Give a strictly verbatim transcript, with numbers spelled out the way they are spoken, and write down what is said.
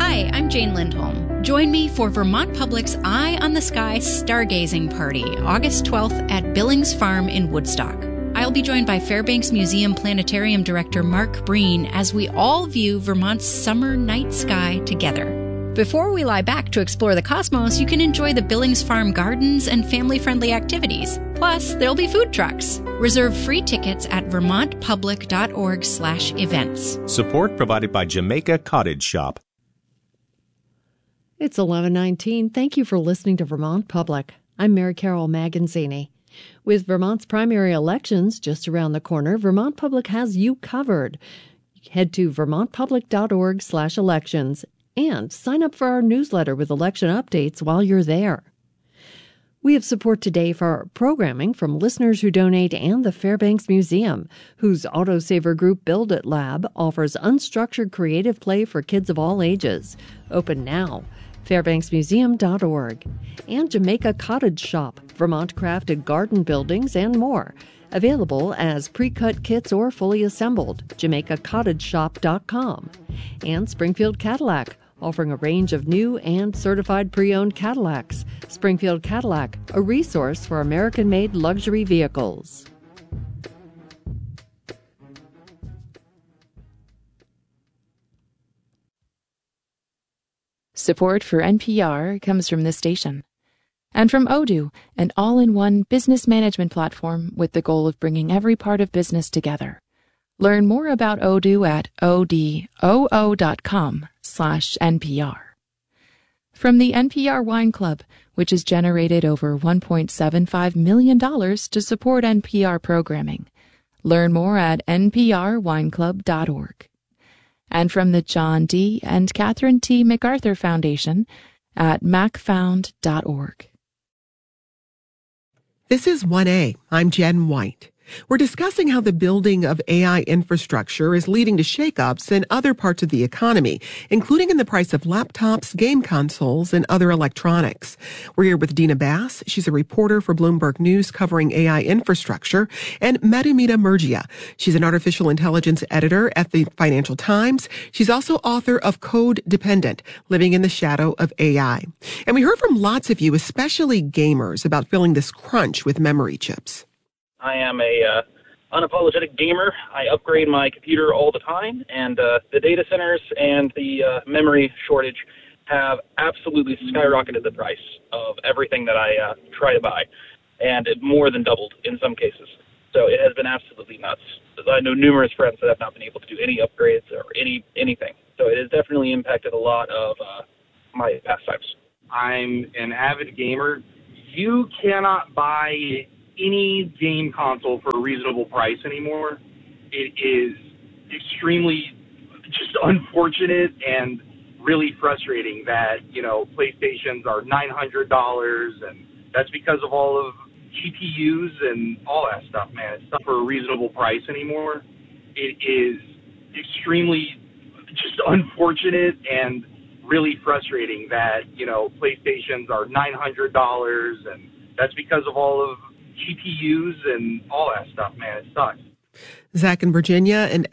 Hi, I'm Jane Lindholm. Join me for Vermont Public's Eye on the Sky Stargazing Party, August twelfth at Billings Farm in Woodstock. I'll be joined by Fairbanks Museum Planetarium Director Mark Breen as we all view Vermont's summer night sky together. Before we lie back to explore the cosmos, you can enjoy the Billings Farm gardens and family-friendly activities. Plus, there'll be food trucks. Reserve free tickets at vermontpublic.org slash events. Support provided by Jamaica Cottage Shop. It's eleven nineteen. Thank you for listening to Vermont Public. I'm Mary Carol Magazzini. With Vermont's primary elections just around the corner, Vermont Public has you covered. Head to vermontpublic.org slash elections and sign up for our newsletter with election updates while you're there. We have support today for our programming from listeners who donate and the Fairbanks Museum, whose autosaver group Build It Lab offers unstructured creative play for kids of all ages. Open now. fairbanks museum dot org. And Jamaica Cottage Shop, Vermont crafted garden buildings and more. Available as pre-cut kits or fully assembled. jamaica cottage shop dot com. And Springfield Cadillac, offering a range of new and certified pre-owned Cadillacs. Springfield Cadillac, a resource for American-made luxury vehicles. Support for N P R comes from this station. And from Odoo, an all-in-one business management platform with the goal of bringing every part of business together. Learn more about Odoo at odoo.com slash NPR. From the N P R Wine Club, which has generated over one point seven five million dollars to support N P R programming. Learn more at n p r wine club dot org. And from the John D. and Catherine T. MacArthur Foundation at mac found dot org. This is one A. I'm Jen White. We're discussing how the building of A I infrastructure is leading to shakeups in other parts of the economy, including in the price of laptops, game consoles, and other electronics. We're here with Dina Bass. She's a reporter for Bloomberg News covering A I infrastructure, and Madhumita Murgia. She's an artificial intelligence editor at the Financial Times. She's also author of Code Dependent, Living in the Shadow of A I. And we heard from lots of you, especially gamers, about feeling this crunch with memory chips. I am a uh, unapologetic gamer. I upgrade my computer all the time, and uh, the data centers and the uh, memory shortage have absolutely skyrocketed the price of everything that I uh, try to buy, and it more than doubled in some cases. So it has been absolutely nuts. I know numerous friends that have not been able to do any upgrades or any anything. So it has definitely impacted a lot of uh, my pastimes. I'm an avid gamer. You cannot buy any game console for a reasonable price anymore. It is extremely just unfortunate and really frustrating that, you know, PlayStations are nine hundred dollars, and that's because of all of G P Us and all that stuff, man. It's not for a reasonable price anymore. It is extremely just unfortunate and really frustrating that, you know, PlayStations are nine hundred dollars, and that's because of all of G P Us and all that stuff, man. It sucks. Zach in Virginia, and